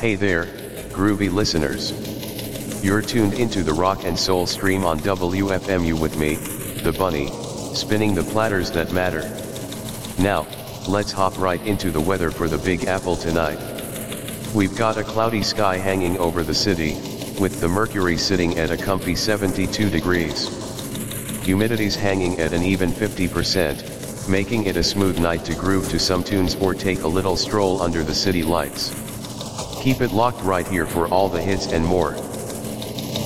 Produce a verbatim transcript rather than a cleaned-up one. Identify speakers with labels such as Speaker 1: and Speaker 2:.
Speaker 1: Hey there, groovy listeners. You're tuned into the rock and soul stream on W F M U with me, the Bunny, spinning the platters that matter. Now, let's hop right into the weather for the Big Apple tonight. We've got a cloudy sky hanging over the city, with the mercury sitting at a comfy seventy-two degrees. Humidity's hanging at an even fifty percent, making it a smooth night to groove to some tunes or take a little stroll under the city lights. Keep it locked right here for all the hits and more.